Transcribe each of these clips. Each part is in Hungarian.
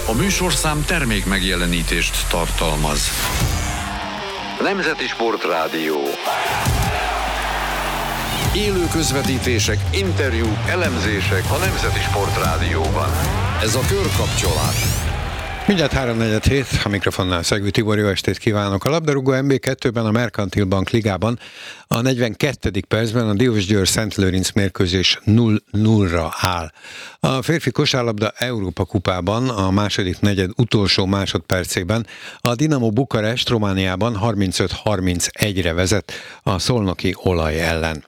A műsorszám termék megjelenítést tartalmaz. Nemzeti Sportrádió. Élő közvetítések, interjúk, elemzések a Nemzeti Sportrádióban. Ez a Körkapcsolás. Mindjárt 3:47, a mikrofonnál Szegő Tibor, jó estét kívánok! A labdarúgó MB2-ben a Merkantil Bank Ligában a 42. percben a Diósgyőr-Szent Lőrinc mérkőzés 0-0-ra áll. A férfi kosárlabda Európa kupában a második negyed utolsó másodpercében a Dinamo Bukarest Romániában 35-31-re vezet a szolnoki Olaj ellen.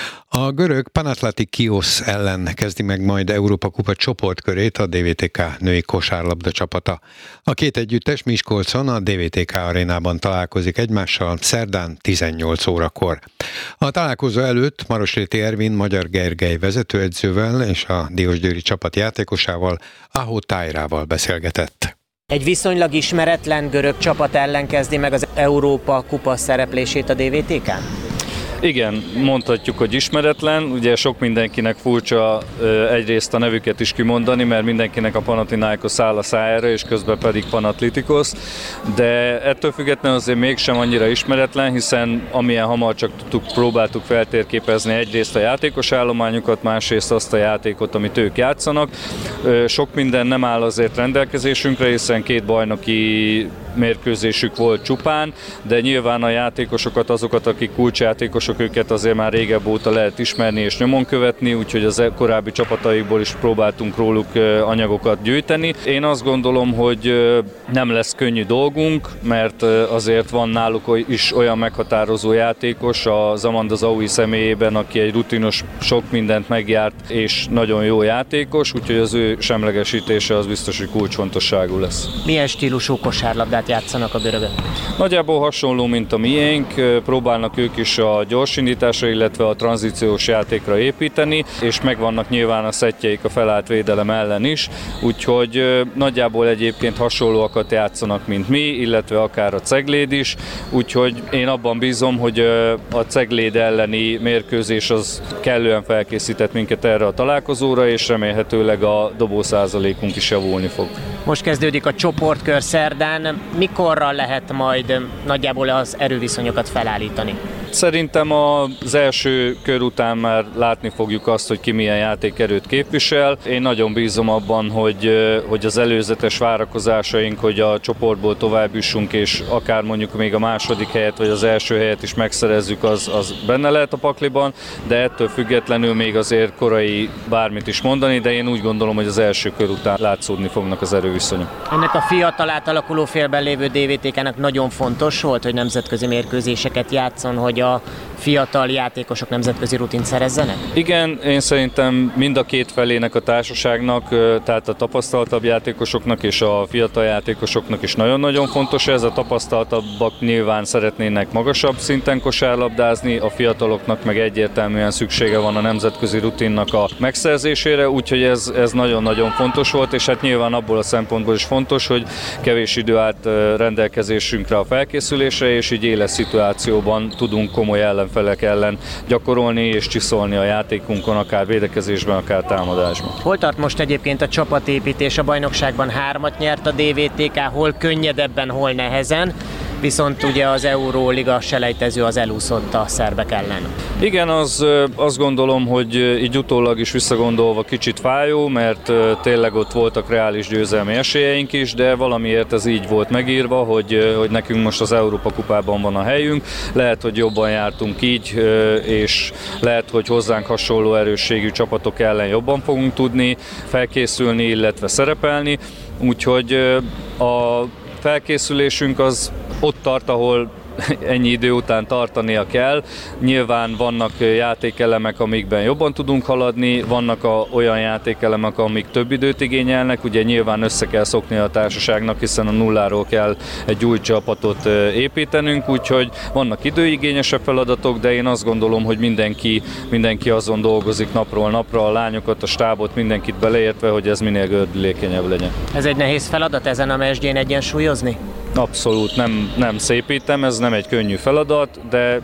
A görög Panathinaikos ellen kezdi meg majd Európa kupa csoportkörét a DVTK női kosárlabda csapata. A két együttes Miskolcon a DVTK arénában találkozik egymással szerdán 18 órakor. A találkozó előtt Marosréti Ervin Magyar Gergely vezetőedzővel és a diósgyőri csapat játékosával, Aho Tájrával beszélgetett. Egy viszonylag ismeretlen görög csapat ellen kezdi meg az Európa kupa szereplését a DVTK-n? Igen, mondhatjuk, hogy ismeretlen, ugye sok mindenkinek furcsa egyrészt a nevüket is kimondani, mert mindenkinek a Panathinaikos áll a szájára, és közben pedig Panathinaikos, de ettől függetlenül azért mégsem annyira ismeretlen, hiszen amilyen hamar csak próbáltuk feltérképezni egyrészt a játékos állományukat, másrészt azt a játékot, amit ők játszanak. Sok minden nem áll azért rendelkezésünkre, hiszen két bajnoki mérkőzésük volt csupán, de nyilván a játékosokat, azokat, akik kulcsjátékosok, őket azért már régebb óta lehet ismerni és nyomon követni, úgyhogy az korábbi csapataikból is próbáltunk róluk anyagokat gyűjteni. Én azt gondolom, hogy nem lesz könnyű dolgunk, mert azért van náluk is olyan meghatározó játékos, a Zamanda Zaui személyében, aki egy rutinos, sok mindent megjárt és nagyon jó játékos, úgyhogy az ő semlegesítése az biztos, hogy kulcsfontosságú lesz. Milyen stílusú kosárlabdát játszanak a görögök? Nagyjából hasonló, mint a miénk, próbálnak ők is a gyorsindításra, illetve a tranzíciós játékra építeni, és megvannak nyilván a szettjeik a felállt védelem ellen is, úgyhogy nagyjából egyébként hasonlóakat játszanak, mint mi, illetve akár a Cegléd is, úgyhogy én abban bízom, hogy a Cegléd elleni mérkőzés az kellően felkészített minket erre a találkozóra, és remélhetőleg a dobószázalékunk is javulni fog. Most kezdődik a csoportkör szerdán, mikorra lehet majd nagyjából az erőviszonyokat felállítani? Szerintem az első kör után már látni fogjuk azt, hogy ki milyen játékerőt képvisel. Én nagyon bízom abban, hogy az előzetes várakozásaink, hogy a csoportból tovább jussunk, és akár mondjuk még a második helyet, vagy az első helyet is megszerezzük, az benne lehet a pakliban, de ettől függetlenül még azért korai bármit is mondani, de én úgy gondolom, hogy az első kör után látszódni fognak az erőviszonyok. Ennek a fiatal átalakuló félben lévő DVTK-nak nagyon fontos volt, hogy nemzetközi mérkőzéseket játszon, hogy a fiatal játékosok nemzetközi rutint szerezzenek? Igen, én szerintem mind a két felének a társaságnak, tehát a tapasztaltabb játékosoknak és a fiatal játékosoknak is nagyon-nagyon fontos ez. A tapasztaltabbak nyilván szeretnének magasabb szinten kosárlabdázni, a fiataloknak meg egyértelműen szüksége van a nemzetközi rutinnak a megszerzésére, úgyhogy ez nagyon-nagyon fontos volt, és hát nyilván abból a szempontból is fontos, hogy kevés idő állt rendelkezésünkre a felkészülésre, és így éles szituációban tudunk komoly ellenfelek ellen gyakorolni és csiszolni a játékunkon, akár védekezésben, akár támadásban. Hol tart most egyébként a csapatépítés? A bajnokságban 3-at nyert a DVTK, hol könnyedebben, hol nehezen, viszont ugye az Euróliga selejtező az elúszott a szerbek ellen. Igen, azt gondolom, hogy így utólag is visszagondolva kicsit fájó, mert tényleg ott voltak reális győzelmi esélyeink is, de valamiért ez így volt megírva, hogy nekünk most az Európa kupában van a helyünk. Lehet, hogy jobban jártunk így, és lehet, hogy hozzánk hasonló erősségű csapatok ellen jobban fogunk tudni felkészülni, illetve szerepelni. Úgyhogy a felkészülésünk az ott tart, ahol ennyi idő után tartania kell. Nyilván vannak játékelemek, amikben jobban tudunk haladni, vannak olyan játékelemek, amik több időt igényelnek, ugye nyilván össze kell szokni a társaságnak, hiszen a nulláról kell egy új csapatot építenünk, úgyhogy vannak időigényesebb feladatok, de én azt gondolom, hogy mindenki azon dolgozik napról napra, a lányokat, a stábot, mindenkit beleértve, hogy ez minél gördülékenyebb legyen. Ez egy nehéz feladat ezen a mesdjén egyensúlyozni? Abszolút nem szépítem, ez nem egy könnyű feladat, de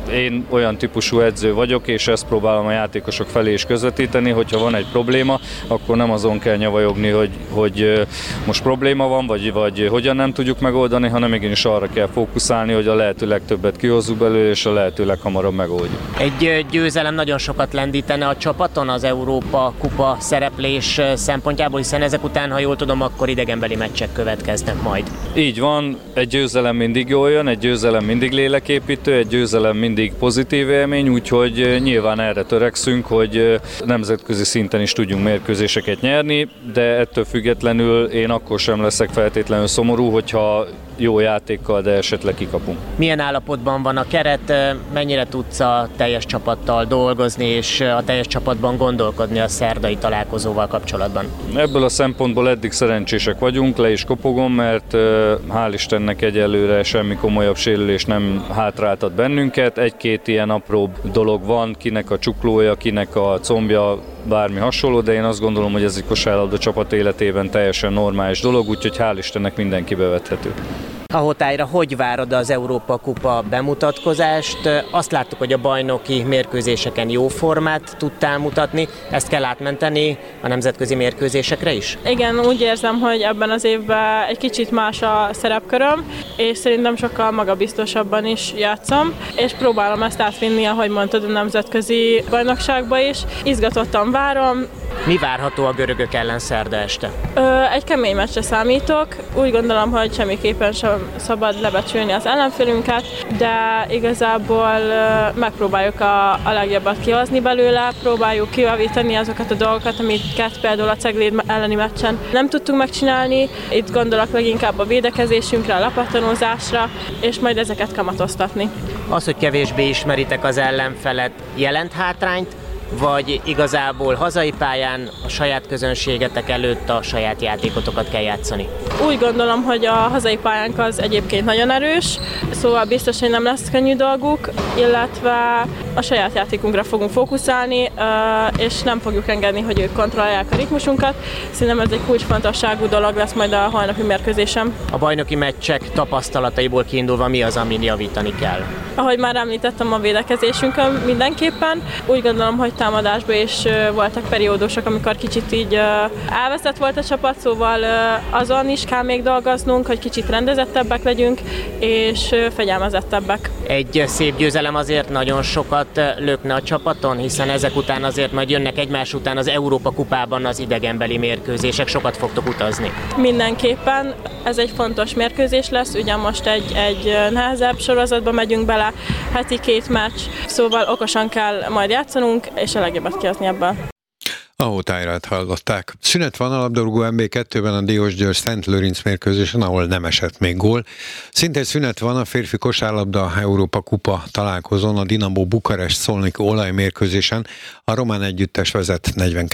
Én olyan típusú edző vagyok, és ezt próbálom a játékosok felé is közvetíteni, hogyha van egy probléma, akkor nem azon kell nyavajogni, hogy most probléma van, vagy hogyan nem tudjuk megoldani, hanem igenis arra kell fókuszálni, hogy a lehető legtöbbet kihozzuk belőle, és a lehető leghamarabb megoldjuk. Egy győzelem nagyon sokat lendítene a csapaton az Európa kupa szereplés szempontjából, hiszen ezek után, ha jól tudom, akkor idegenbeli meccsek következnek majd. Így van, egy győzelem mindig jól jön, egy győzelem mindig léleképítő, egy győzelem mindig pozitív élmény, úgyhogy nyilván erre törekszünk, hogy nemzetközi szinten is tudjunk mérkőzéseket nyerni, de ettől függetlenül én akkor sem leszek feltétlenül szomorú, hogyha jó játékkal, de esetleg kikapunk. Milyen állapotban van a keret, mennyire tudsz a teljes csapattal dolgozni, és a teljes csapatban gondolkodni a szerdai találkozóval kapcsolatban? Ebből a szempontból eddig szerencsések vagyunk, le is kopogom, mert hál' Istennek egyelőre semmi komolyabb sérülés nem hátráltat bennünket. Egy-két ilyen apróbb dolog van, kinek a csuklója, kinek a combja, bármi hasonló, de én azt gondolom, hogy ez egy kosárlabda csapat életében teljesen normális dolog, úgyhogy hál' Istennek mindenki bevethető. Ahotájra, hogy várod az Európa kupa bemutatkozást? Azt láttuk, hogy a bajnoki mérkőzéseken jó formát tudtál mutatni, ezt kell átmenteni a nemzetközi mérkőzésekre is? Igen, úgy érzem, hogy ebben az évben egy kicsit más a szerepköröm, és szerintem sokkal magabiztosabban is játszom, és próbálom ezt átvinni, ahogy mondtad, a nemzetközi bajnokságba is. Izgatottan várom. Mi várható a görögök ellen szerda este? Egy kemény meccsre számítok. Úgy gondolom, hogy semmiképpen sem szabad lebecsülni az ellenfélünket, de igazából megpróbáljuk a legjobbat kihozni belőle, próbáljuk kijavítani azokat a dolgokat, amiket például a Cegléd elleni meccsen nem tudtunk megcsinálni. Itt gondolok leginkább a védekezésünkre, a lapattanózásra, és majd ezeket kamatoztatni. Az, hogy kevésbé ismeritek az ellenfelet, jelent hátrányt, vagy igazából hazai pályán a saját közönségetek előtt a saját játékotokat kell játszani? Úgy gondolom, hogy a hazai pályánk az egyébként nagyon erős, szóval biztos, hogy nem lesz könnyű dolguk, illetve a saját játékunkra fogunk fókuszálni, és nem fogjuk engedni, hogy ők kontrollálják a ritmusunkat. Szerintem ez egy kulcsfontosságú dolog lesz majd a holnapi mérkőzésem. A bajnoki meccsek tapasztalataiból kiindulva mi az, amin javítani kell? Ahogy már említettem, a védekezésünkön mindenképpen. Úgy gondolom, hogy támadásban is voltak periódusok, amikor kicsit így elveszett volt a csapat, szóval azon is kell még dolgoznunk, hogy kicsit rendezettebbek legyünk, és fegyelmezettebbek. Egy szép győzelem azért nagyon sokat lökne a csapaton, hiszen ezek után azért majd jönnek egymás után az Európa kupában az idegenbeli mérkőzések, sokat fogtok utazni. Mindenképpen ez egy fontos mérkőzés lesz, ugyan most egy nehezebb sorozatba megyünk bele, heti 2 meccs, szóval okosan kell majd játszanunk, és a legjobbat kihozni ebből. Ahotájrát hallották. Szünet van a labdarúgó MB2-ben a Diósgyőr Szent Lőrinc mérkőzésen, ahol nem esett még gól. Szintén szünet van a férfi kosárlabda Európa kupa találkozón, a Dinamo Bukarest Szolniki olajmérkőzésen. A román együttes vezet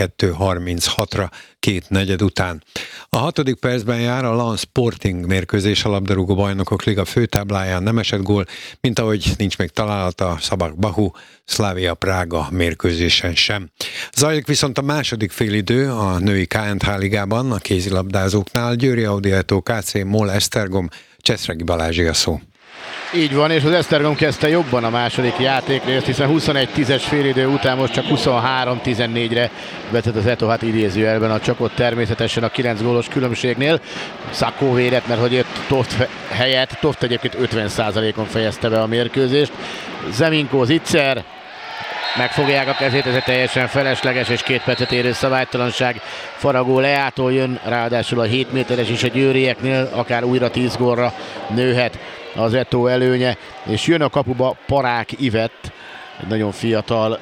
42-36-ra 2/4 után. A 6. percben jár a Lan Sporting mérkőzés, a labdarúgó bajnokok liga főtábláján nem esett gól, mint ahogy nincs még találata a Szabak Bahu Slavia Prága mérkőzésen sem. Zajlik viszont a második félidő a női KNH ligában, a kézilabdázóknál. Győri Audietó, KC Mol Esztergom, Cseszregi Balázsi a szó. Így van, és az Esztergom kezdte jobban a második játékrészt, hiszen 21-10-es félidő után most csak 23-14-re vetett az Etohat idézőjelben a csapot, természetesen a 9 gólos különbségnél. Szakó védett, mert hogy jött Toft helyett, Toft egyébként 50%-on fejezte be a mérkőzést. Zeminko Zicser, megfogják a kezét, ez egy teljesen felesleges és 2 percet érő szabálytalanság. Faragó Leától jön, ráadásul a 7 méteres is a győrieknél, akár újra 10 gólra nőhet az Eto előnye, és jön a kapuba Parák Ivett, egy nagyon fiatal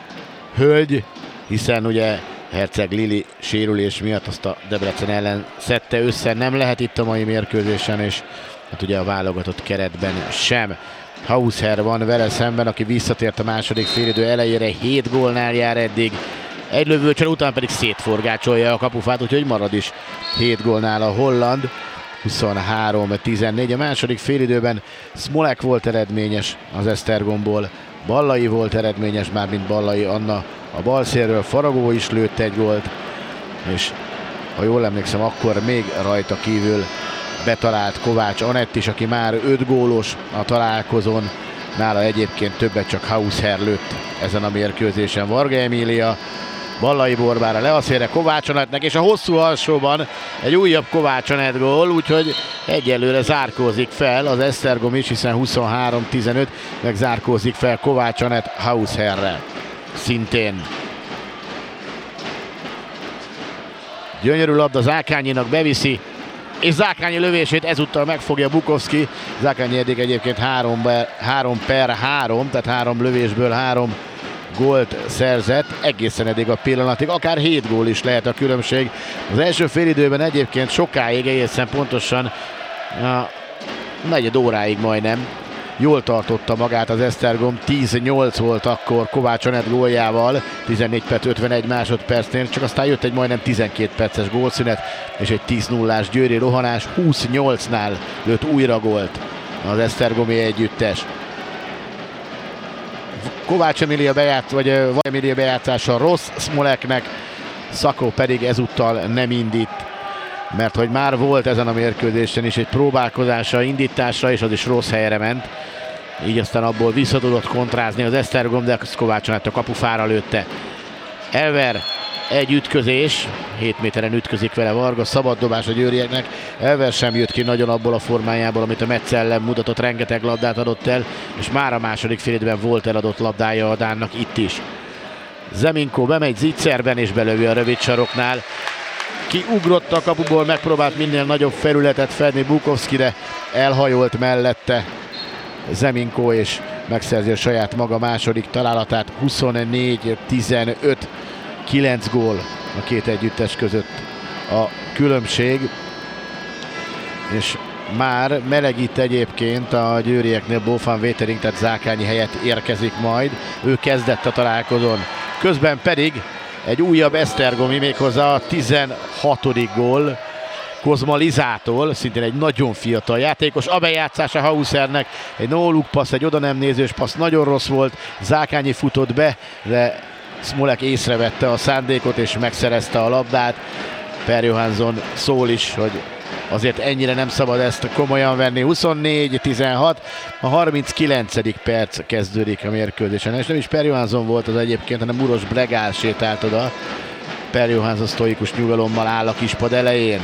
hölgy, hiszen ugye Herceg Lili sérülés miatt azt a Debrecen ellen szedte össze, nem lehet itt a mai mérkőzésen, és hát ugye a válogatott keretben sem. Hausher van vele szemben, aki visszatért a második félidő elejére, 7 gólnál jár eddig, egy lövőcsel után pedig szétforgácsolja a kapufát, úgyhogy marad is 7 gólnál a holland. 23-14. A második félidőben Smolek volt eredményes az Esztergomból, Ballai volt eredményes, mármint Ballai Anna a bal szélről, Faragó is lőtt egy gólt, és ha jól emlékszem, akkor még rajta kívül betalált Kovács Anett is, aki már 5 gólos a találkozón, nála egyébként többet csak Hausherr lőtt ezen a mérkőzésen. Varga Emília Ballai Borbára le a szélre Kovács Anetnek, és a hosszú alsóban egy újabb Kovács Anett gól, úgyhogy egyelőre zárkózik fel az Esztergom is, hiszen 23-15, meg zárkózik fel Kovács Anett Hausherrrel szintén. Gyönyörű labda, Zákányinak beviszi, és Zákányi lövését ezúttal megfogja Bukovszki. Zákányi eddig egyébként 3/3, tehát 3 lövésből 3 gólt szerzett, egészen eddig a pillanatig, akár 7 gól is lehet a különbség. Az első félidőben egyébként sokáig, egészen pontosan negyed óráig majdnem jól tartotta magát az Esztergom, 10-8 volt akkor Kovács Anett góljával, 14 perc 51 másodpercnél, csak aztán jött egy majdnem 12 perces gólszünet, és egy 10-0-ás győri rohanás, 28-nál lőtt újra gólt az esztergomi együttes. Kovács Emília bejátszása rossz Smoleknek, Szakó pedig ezúttal nem indít, mert hogy már volt ezen a mérkőzésen is egy próbálkozása, indításra, és az is rossz helyre ment. Így aztán abból vissza tudott kontrázni az Esztergom, de Kovács Anett a kapufára lőtte. Elver, egy ütközés, 7 méteren ütközik vele Varga, szabad dobás a győrieknek. Elver sem jött ki nagyon abból a formájából, amit a Metz ellen mutatott, rengeteg labdát adott el, és már a második félidőben volt eladott labdája a dánnak itt is. Zeminko bemegy zicserben és belövi a rövid saroknál. Kiugrott a kapuból, megpróbált minél nagyobb felületet fedni Bukovszki, de elhajolt mellette Zeminko, és megszerzi a saját maga második találatát. 24-15, 9 gól a két együttes között a különbség, és már melegít egyébként a győrieknél Bófan Vétering, tehát Zákányi helyett érkezik majd. Ő kezdett a találkozón. Közben pedig egy újabb esztergomi, méghozzá a 16. gól Kozma Lizától, szintén egy nagyon fiatal játékos. A bejátszása Hausherrnek, egy no-look passz, egy oda nem nézős passz, nagyon rossz volt. Zákányi futott be, de Smolek észrevette a szándékot és megszerezte a labdát. Per Johansson szól is, hogy azért ennyire nem szabad ezt komolyan venni. 24-16, a 39. perc kezdődik a mérkőzésen. És nem is Per Johansson volt az egyébként, hanem Uros Bregál sétált oda. Per Johansson sztoikus nyugalommal áll a kispad elején.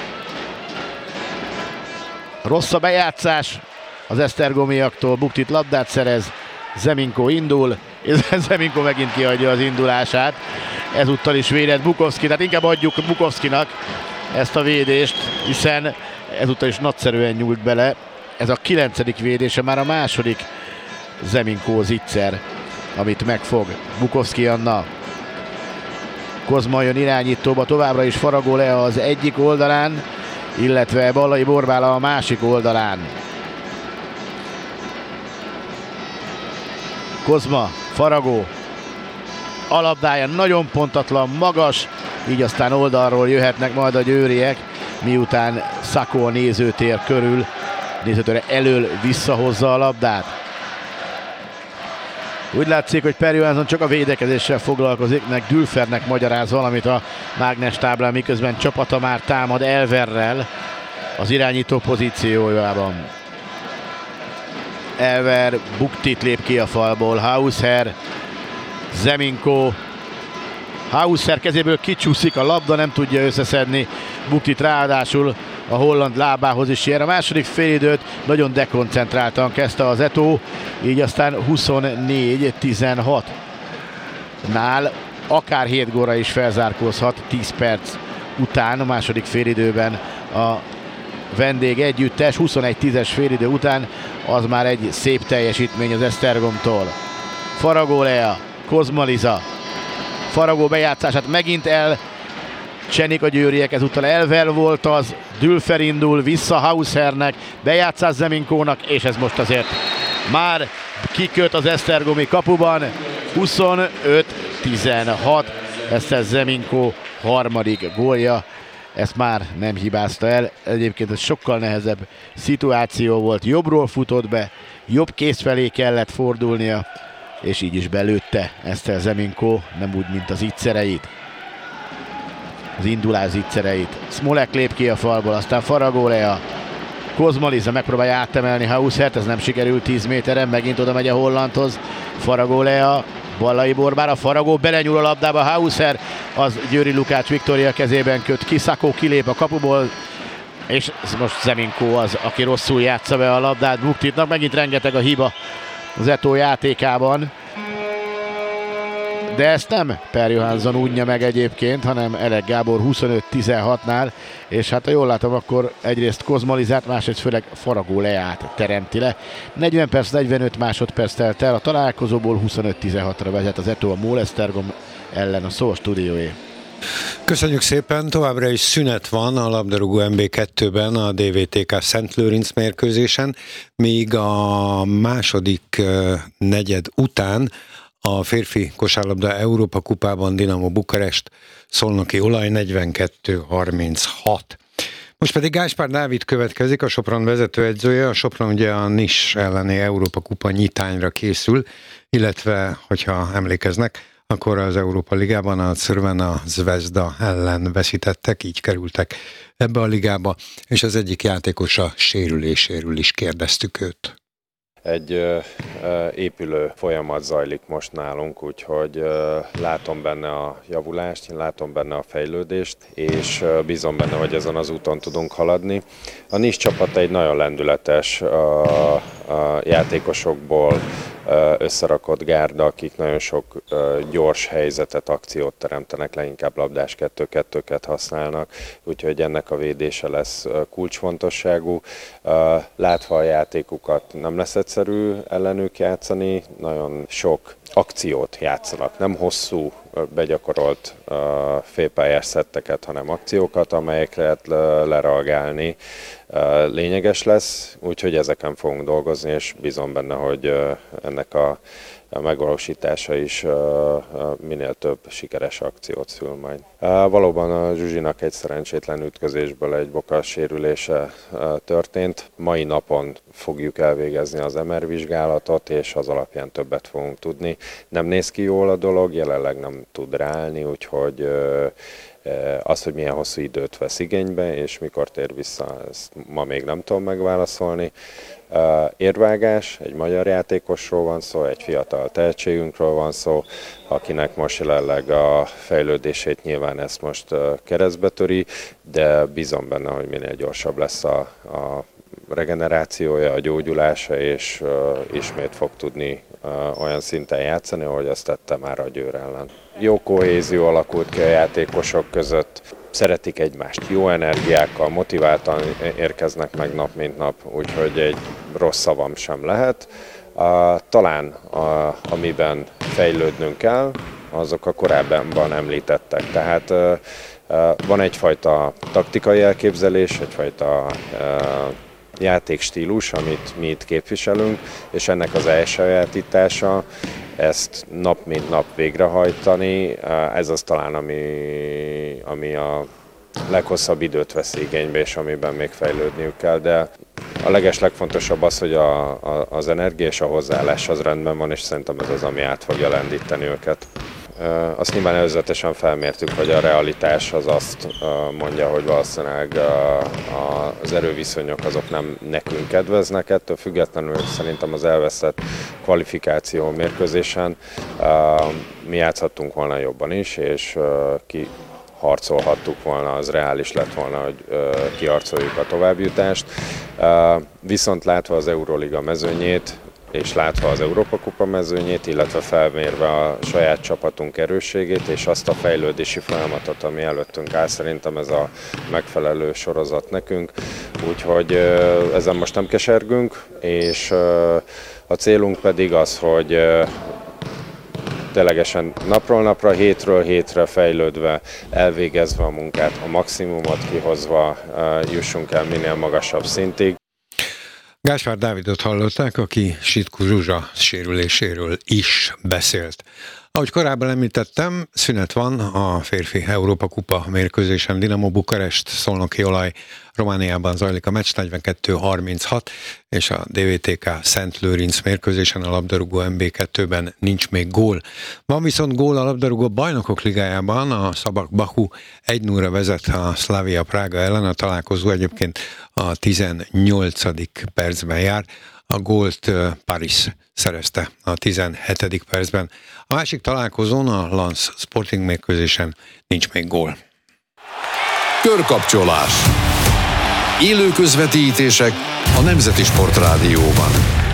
Rossz a bejátszás az esztergomiaktól, Buktit labdát szerez, Zeminko indul, és Zeminko megint kiadja az indulását. Ezúttal is védett Bukovszki, tehát inkább adjuk Bukovszkinak ezt a védést, hiszen ezúttal is nagyszerűen nyúlt bele. Ez a 9. védése, már a második Zeminko zicser, amit megfog Bukovszki Anna. Kozma jön irányítóba, továbbra is Faragó le az egyik oldalán, illetve Ballai Borbála a másik oldalán. Kozma, Faragó, a labdája nagyon pontatlan, magas, így aztán oldalról jöhetnek majd a győriek, miután Szakó a nézőtér körül, nézőtérre elől visszahozza a labdát. Úgy látszik, hogy Per Johansson csak a védekezéssel foglalkozik, meg Dülfernek magyaráz valamit a mágnes táblán, miközben csapata már támad Elverrel az irányító pozíciójában. Elver Buktit lép ki a falból, Hausherr, Zeminko. Hausherr kezéből kicsúszik a labda, nem tudja összeszedni Buktit, ráadásul a holland lábához is ér. A második félidőt nagyon dekoncentráltan kezdte az Eto, így aztán 24-16 nál akár 7 gólra is felzárkózhat 10 perc után, a második félidőben a vendég együttes. 21-10-es félidő után az már egy szép teljesítmény az Esztergomtól. Faragó Lea, Kozma Liza. Faragó bejátszását megint elcsenik a győriek, ezúttal Elver volt az, Dülfer indul, vissza Hausherrnek, bejátszás Zeminkónak, és ez most azért már kiköt az esztergomi kapuban. 25-16, ez Zeminko harmadik gólja, ezt már nem hibázta el. Egyébként ez sokkal nehezebb szituáció volt, jobbról futott be, jobb kéz felé kellett fordulnia, és így is belőtte Eszter Zeminko, nem úgy, mint az ittszereit. Az indulás ittszereit. Smolek lép ki a falból, aztán Faragó Lea, Kozmaliza megpróbálja áttemelni Hauszert, ez nem sikerült 10 méteren, megint oda megy a hollandhoz. Faragó Lea, Ballai Borbára, Faragó belenyúl a labdába, Hauszer, az Győri Lukács Viktória kezében köt ki, Szakó kilép a kapuból, és most Zeminkó az, aki rosszul játsza be a labdát Buktitnak, megint rengeteg a hiba az Eto játékában. De ezt nem Per Johansson unja meg egyébként, hanem Elek Gábor 25-16-nál, és hát ha jól látom, akkor egyrészt Kozmalizát, másrészt főleg Faragó Leát teremti le. 40 perc, 45 másodperc telt el a találkozóból, 25-16-ra vezet az Eto a Molesztergom ellen, a szó a stúdióé. Köszönjük szépen, továbbra is szünet van a labdarúgó MB2-ben a DVTK Szent Lőrinc mérkőzésen, míg a második negyed után a férfi kosárlabda Európa kupában Dinamo Bukarest Szolnoki Olaj 42-36. Most pedig Gáspár Dávid következik, a Sopron vezetőedzője. A Sopron ugye a NIS elleni Európa kupa nyitányra készül, illetve, hogyha emlékeznek, akkor az Európa Ligában a Crvena Zvezda ellen veszítettek, így kerültek ebbe a ligába, és az egyik játékos a sérüléséről is kérdeztük őt. Egy épülő folyamat zajlik most nálunk, úgyhogy látom benne a javulást, látom benne a fejlődést, és bízom benne, hogy ezen az úton tudunk haladni. A NIS csapat egy nagyon lendületes játékosokból összerakott gárda, akik nagyon sok gyors helyzetet, akciót teremtenek, leginkább labdás 2-2-ket használnak, úgyhogy ennek a védése lesz kulcsfontosságú. Látva a játékukat, nem lesz egyszerű ellenük játszani, nagyon sok akciót játszanak, nem hosszú, begyakorolt félpályás szetteket, hanem akciókat, amelyekre lehet lereagálni lényeges lesz, úgyhogy ezeken fogunk dolgozni, és bízom benne, hogy ennek a megvalósítása is minél több sikeres akciót szül majd. Valóban a Zsuzsinak egy szerencsétlen ütközésből egy bokas sérülése történt. Mai napon fogjuk elvégezni az MR vizsgálatot, és az alapján többet fogunk tudni. Nem néz ki jól a dolog, jelenleg nem tud ráállni, úgyhogy az, hogy milyen hosszú időt vesz igénybe, és mikor tér vissza, ezt ma még nem tudom megválaszolni. Érvágás, egy magyar játékosról van szó, egy fiatal tehetségünkről van szó, akinek most jelenleg a fejlődését nyilván ezt most keresztbe töri, de bízom benne, hogy minél gyorsabb lesz a regenerációja, a gyógyulása, és ismét fog tudni olyan szinten játszani, ahogy azt tette már a Győr ellen. Jó kohézió alakult ki a játékosok között, szeretik egymást, jó energiákkal, motiváltan érkeznek meg nap mint nap, úgyhogy egy rossz szavam sem lehet. Talán amiben fejlődnünk kell, azok a korábban említettek. Tehát van egyfajta taktikai elképzelés, egyfajta játékstílus, amit mi itt képviselünk, és ennek az elsajátítása, ezt nap mint nap végrehajtani, ez az talán, ami a leghosszabb időt vesz igénybe, és amiben még fejlődniük kell, de a legfontosabb az, hogy az energia és a hozzáállás az rendben van, és szerintem ez az, ami át fogja lendíteni őket. Azt nyilván előzetesen felmértük, hogy a realitás az azt mondja, hogy valószínűleg az erőviszonyok azok nem nekünk kedveznek, ettől függetlenül szerintem az elveszett kvalifikáció mérkőzésen mi játszhattunk volna jobban is, és harcolhattuk volna, az reális lett volna, hogy kiharcoljuk a továbbjutást. Viszont látva az Euroliga mezőnyét, és látva az Európa-kupa mezőnyét, illetve felmérve a saját csapatunk erősségét, és azt a fejlődési folyamatot, ami előttünk áll, szerintem ez a megfelelő sorozat nekünk. Úgyhogy ezen most nem kesergünk, és a célunk pedig az, hogy ténylegesen napról napra, hétről hétre fejlődve, elvégezve a munkát, a maximumot kihozva jussunk el minél magasabb szintig. Gáspár Dávidot hallották, aki Sitku Zsuzsa sérüléséről is beszélt. Ahogy korábban említettem, szünet van a férfi Európa Kupa mérkőzésen. Dinamo Bukarest, Szolnoki Olaj, Romániában zajlik a meccs, 42-36, és a DVTK Szent Lőrinc mérkőzésen, a labdarúgó MB2-ben nincs még gól. Van viszont gól a labdarúgó Bajnokok Ligájában, a Szabak Baku 1-0-ra vezet a Slavia Prága ellen, a találkozó egyébként a 18. percben jár. A gólt Paris szerezte a 17. percben. A másik találkozón, a Lens Sporting mérkőzésen nincs még gól. Körkapcsolás. Élő közvetítések a Nemzeti Sportrádióban.